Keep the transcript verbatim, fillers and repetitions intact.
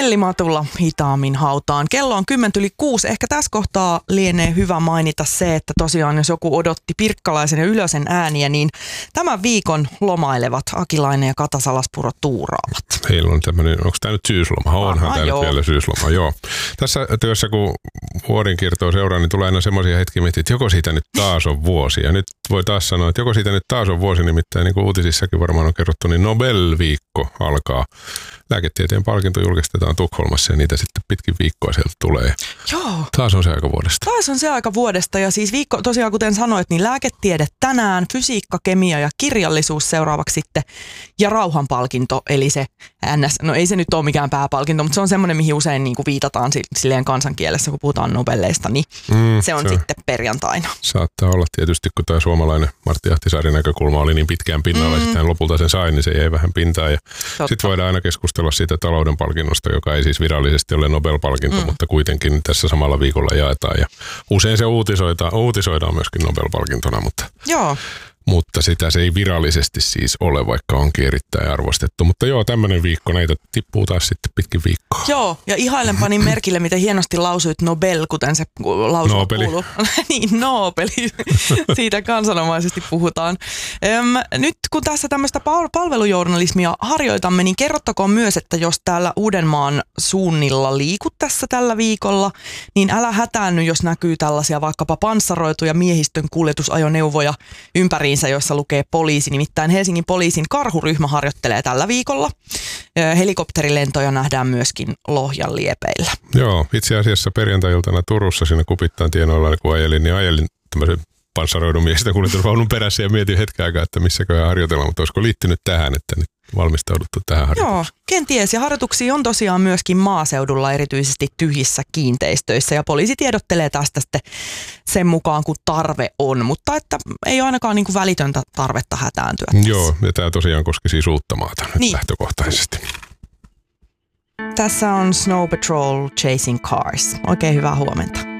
Nellimatulla hitaammin hautaan. Kello on kymmentä yli kuusi. Ehkä tässä kohtaa lienee hyvä mainita se, että tosiaan jos joku odotti Pirkkalaisen ja Ylösen ääniä, niin tämän viikon lomailevat Akilainen ja Kata Salaspuro tuuraavat. Heillä on tämmöinen, onko tämä nyt syysloma? Onhan tämä nyt vielä syysloma, joo. Tässä työssä kun vuodenkiertoa seuraa, niin tulee aina semmoisia hetkiä, että joko siitä nyt taas on vuosi. Ja nyt voi taas sanoa, että joko siitä nyt taas on vuosi, nimittäin niin kuin uutisissakin varmaan on kerrottu, niin Nobel-viikko alkaa. Lääketieteen palkinto julkistetaan Tukholmassa ja niitä sitten pitkin viikkoa sieltä tulee. Joo. Taas on se aika vuodesta. Taas on se aika vuodesta ja siis viikko, tosiaan kuten sanoit, niin lääketiede tänään, fysiikka, kemia ja kirjallisuus seuraavaksi sitten ja rauhanpalkinto, eli se N S, no ei se nyt ole mikään pääpalkinto, mutta se on semmoinen, mihin usein niin kuin viitataan silleen kansankielessä, kun puhutaan Nobelleista, niin mm, se on se sitten perjantaina. Saattaa olla tietysti, kun tämä suomalainen Martti Ahtisaaren näkökulma oli niin pitkään pinnalla, mm. ja sitten lopulta sen sai, niin se jäi vähän pintaan ja sitten voidaan aina keskustella siitä talouden palkinnosta, joka ei siis virallisesti ole Nobel-palkinto, mm. mutta kuitenkin tässä samalla viikolla jaetaan. Ja usein se uutisoidaan, uutisoidaan myöskin Nobel-palkintona, mutta, joo. mutta sitä se ei virallisesti siis ole, vaikka onkin erittäin arvostettu. Mutta joo, tämmöinen viikko, näitä tippuu taas sitten pitkin viikkoa. Joo, ja ihailen panin merkille, miten hienosti lausuit Nobel, kuten se lausuma Nobeli. kuuluu. niin, Nobeli. Siitä kansanomaisesti puhutaan. Öm, nyt kun tässä tämmöistä pal- palvelujournalismia harjoitamme, niin kerrottakoon myös, että jos täällä Uudenmaan suunnilla liikut tässä tällä viikolla, niin älä hätäänny, jos näkyy tällaisia vaikkapa panssaroituja miehistön kuljetusajoneuvoja ympäriinsä, joissa lukee poliisi. Nimittäin Helsingin poliisin karhuryhmä harjoittelee tällä viikolla. Helikopterilentoja nähdään myöskin Lohjan liepeillä. Joo, itse asiassa perjantai-iltana Turussa siinä Kupittaan tienoilla, kun ajelin, niin ajelin tämmöisen panssaroidun miehistä kuljetusvaunun perässä ja mietin hetken aikaa, että missäköhän harjoitellaan, mutta olisiko liittynyt tähän, että nyt valmistauduttu tähän harjoitukseen? Joo, kenties. Ja harjoituksia on tosiaan myöskin maaseudulla, erityisesti tyhjissä kiinteistöissä. Ja poliisi tiedottelee tästä sitten sen mukaan, kun tarve on. Mutta että ei ole ainakaan niin kuin välitöntä tarvetta hätääntyä tässä. Joo, ja tämä tosiaan koski siis Uuttamaata nyt niin. lähtökohtaisesti. Tässä on Snow Patrol Chasing Cars. Oikein hyvää huomenta.